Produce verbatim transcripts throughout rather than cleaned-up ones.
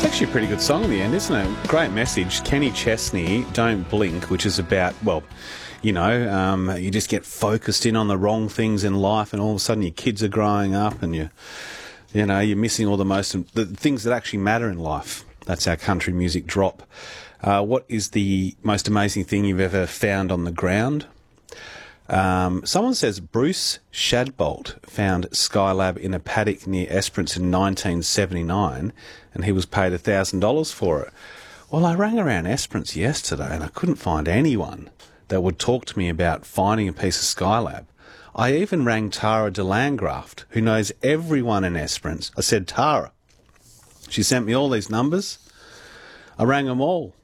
It's actually a pretty good song in the end, isn't it? Great message. Kenny Chesney, Don't Blink, which is about, well, you know, um, you just get focused in on the wrong things in life and all of a sudden your kids are growing up and you, you know, you're missing all the most, the things that actually matter in life. That's our country music drop. Uh, what is the most amazing thing you've ever found on the ground? Um, someone says Bruce Shadbolt found Skylab in a paddock near Esperance in nineteen seventy-nine and he was paid one thousand dollars for it. Well, I rang around Esperance yesterday and I couldn't find anyone that would talk to me about finding a piece of Skylab. I even rang Tara de Landgraft, who knows everyone in Esperance. I said, Tara. She sent me all these numbers. I rang them all.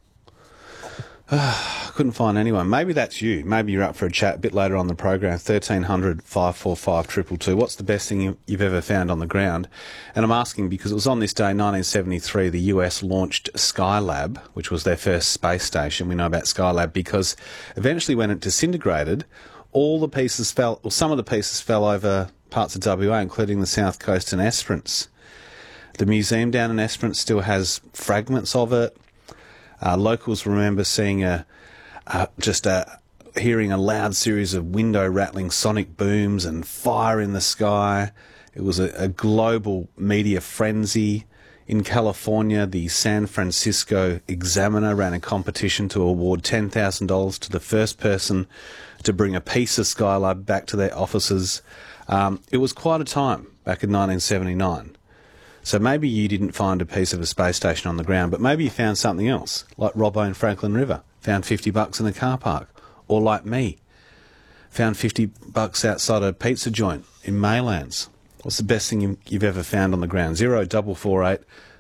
I couldn't find anyone. Maybe that's you. Maybe you're up for a chat a bit later on the program. thirteen hundred, five four five, two two two. What's the best thing you, you've ever found on the ground? And I'm asking because it was on this day, nineteen seventy-three, the U S launched Skylab, which was their first space station. We know about Skylab because eventually when it disintegrated, all the pieces fell, or some of the pieces fell over parts of W A, including the south coast and Esperance. The museum down in Esperance still has fragments of it. Uh, locals remember seeing a, uh, just a, hearing a loud series of window rattling sonic booms and fire in the sky. It was a, a global media frenzy. In California, the San Francisco Examiner ran a competition to award ten thousand dollars to the first person to bring a piece of Skylab back to their offices. Um, it was quite a time back in nineteen seventy-nine. So maybe you didn't find a piece of a space station on the ground, but maybe you found something else, like Robbo in Franklin River, found fifty bucks in a car park, or like me, found fifty bucks outside a pizza joint in Maylands. What's the best thing you, you've ever found on the ground? Zero double four eight